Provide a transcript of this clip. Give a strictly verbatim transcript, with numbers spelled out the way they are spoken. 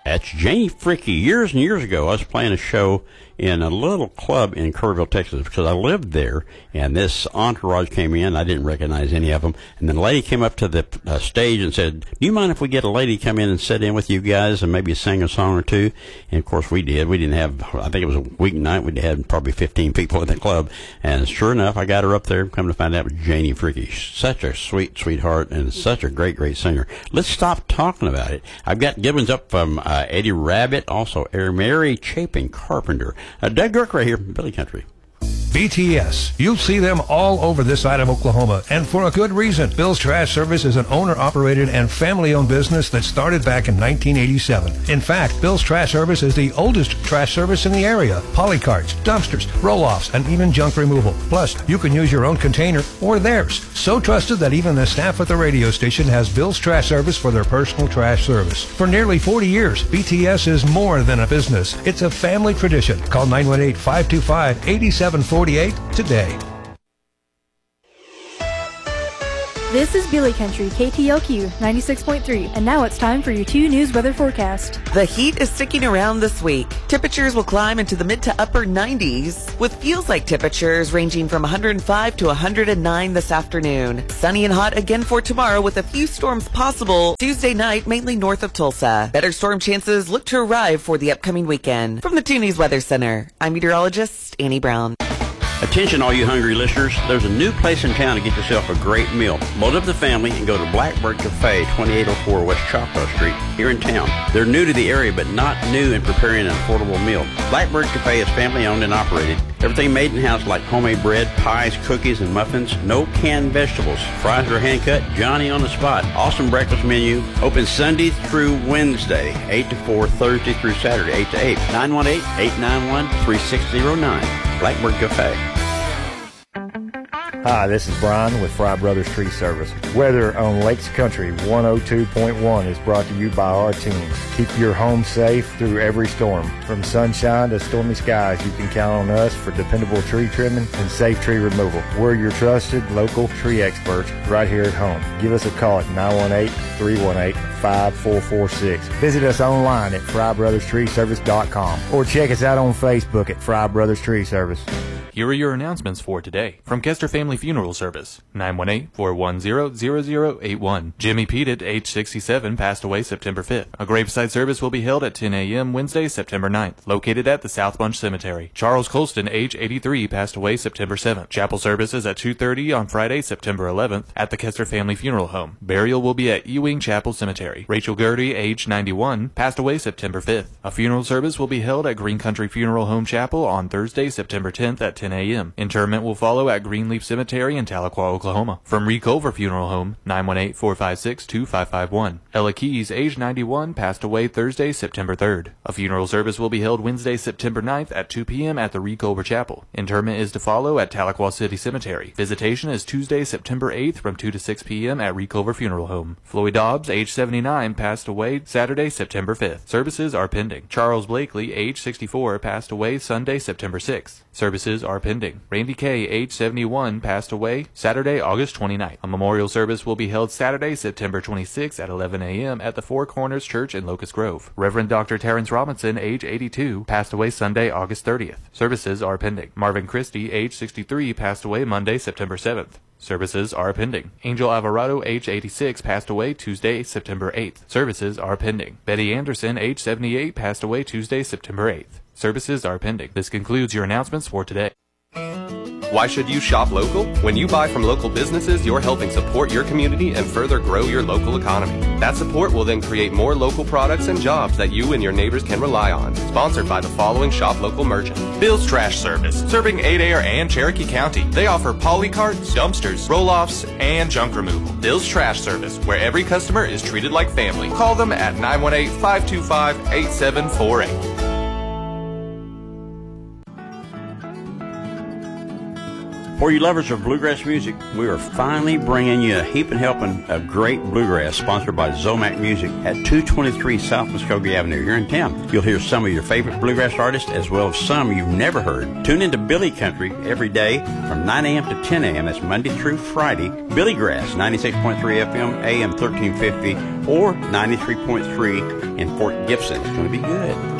That's Janie Fricke. Years and years ago, I was playing a show in a little club in Kerrville, Texas, because I lived there, and this entourage came in. I didn't recognize any of them, and then a lady came up to the uh, stage and said, do you mind if we get a lady come in and sit in with you guys and maybe sing a song or two? And, of course, we did. We didn't have, I think it was a weeknight. We had probably fifteen people in the club, and sure enough, I got her up there. Come to find out it was Janie Fricke. Such a sweet, sweetheart, and such a great, great singer. Let's stop talking about it. I've got good ones up from uh, Eddie Rabbit, also Mary Chapin Carpenter. Uh, Doug Girk right here, Billy Country. B T S. You'll see them all over this side of Oklahoma, and for a good reason. Bill's Trash Service is an owner-operated and family-owned business that started back in nineteen eighty-seven. In fact, Bill's Trash Service is the oldest trash service in the area. Polycarts, dumpsters, roll-offs, and even junk removal. Plus, you can use your own container or theirs. So trusted that even the staff at the radio station has Bill's Trash Service for their personal trash service. For nearly forty years, B T S is more than a business. It's a family tradition. Call nine one eight, five two five, eight seven four eight today. This is Billy Country, K T L Q ninety-six point three, and now it's time for your two news weather forecast. The heat is sticking around this week. Temperatures will climb into the mid to upper nineties, with feels like temperatures ranging from one hundred five to one hundred nine this afternoon. Sunny and hot again for tomorrow, with a few storms possible Tuesday night, mainly north of Tulsa. Better storm chances look to arrive for the upcoming weekend. From the two News Weather Center, I'm meteorologist Annie Brown. Attention, all you hungry listeners. There's a new place in town to get yourself a great meal. Load up the family and go to Blackbird Cafe, twenty-eight oh four West Choctaw Street, here in town. They're new to the area, but not new in preparing an affordable meal. Blackbird Cafe is family-owned and operated. Everything made in-house, like homemade bread, pies, cookies, and muffins. No canned vegetables. Fries are hand-cut, Johnny on the spot. Awesome breakfast menu. Open Sunday through Wednesday, eight to four, Thursday through Saturday, eight to eight. nine one eight, eight nine one, three six zero nine. Blackbird Cafe. Hi, this is Brian with Fry Brothers Tree Service. Weather on Lakes Country one oh two point one is brought to you by our team. Keep your home safe through every storm. From sunshine to stormy skies, you can count on us for dependable tree trimming and safe tree removal. We're your trusted local tree experts right here at home. Give us a call at nine one eight, three one eight, five four four six. Visit us online at fry brothers tree service dot com or check us out on Facebook at Fry Brothers Tree Service. Here are your announcements for today. From Kester Family Funeral Service, nine one eight, four one zero, zero zero eight one. Jimmy Pettit, age sixty-seven, passed away September fifth. A graveside service will be held at ten a.m. Wednesday, September ninth, located at the South Bunch Cemetery. Charles Colston, age eighty-three, passed away September seventh. Chapel services at two thirty on Friday, September eleventh, at the Kester Family Funeral Home. Burial will be at Ewing Chapel Cemetery. Rachel Gertie, age ninety-one, passed away September fifth. A funeral service will be held at Green Country Funeral Home Chapel on Thursday, September tenth at ten a.m. Interment will follow at Greenleaf Cemetery in Tahlequah, Oklahoma. From Reculver Funeral Home, nine one eight, four five six, two five five one. Ella Keys, age ninety-one, passed away Thursday, September third. A funeral service will be held Wednesday, September ninth at two p.m. at the Reculver Chapel. Interment is to follow at Tahlequah City Cemetery. Visitation is Tuesday, September eighth from two to six p.m. at Reculver Funeral Home. Floyd Dobbs, age seventy-nine, passed away Saturday, September fifth. Services are pending. Charles Blakely, age sixty-four, passed away Sunday, September sixth. Services are pending. Randy Kay, age seventy-one, passed away Saturday, August twenty-ninth. A memorial service will be held Saturday, September twenty-sixth at eleven a.m. at the Four Corners Church in Locust Grove. Reverend Doctor Terrence Robinson, age eighty-two, passed away Sunday, August thirtieth. Services are pending. Marvin Christie, age sixty-three, passed away Monday, September seventh. Services are pending. Angel Alvarado, age eighty-six, passed away Tuesday, September eighth. Services are pending. Betty Anderson, age seventy-eight, passed away Tuesday, September eighth. Services are pending. This concludes your announcements for today. Why should you shop local? When you buy from local businesses, you're helping support your community and further grow your local economy. That support will then create more local products and jobs that you and your neighbors can rely on. Sponsored by the following shop local merchant. Bill's Trash Service, serving Adair and Cherokee County. They offer polycarts, dumpsters, roll-offs, and junk removal. Bill's Trash Service, where every customer is treated like family. Call them at nine one eight, five two five, eight seven four eight. For you lovers of bluegrass music, we are finally bringing you a heaping helping of great bluegrass, sponsored by Zomac Music at two twenty-three South Muskogee Avenue here in town. You'll hear some of your favorite bluegrass artists as well as some you've never heard. Tune into Billy Country every day from nine a.m. to ten a.m. That's Monday through Friday. Billy Grass, ninety-six point three F M, A M thirteen fifty, or ninety-three point three in Fort Gibson. It's going to be good.